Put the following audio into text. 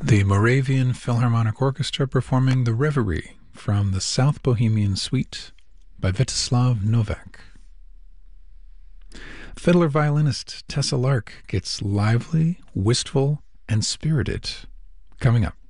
The Moravian Philharmonic Orchestra performing the Reverie from the South Bohemian Suite by Vítězslav Novák. Fiddler violinist Tessa Lark gets lively, wistful, and spirited coming up.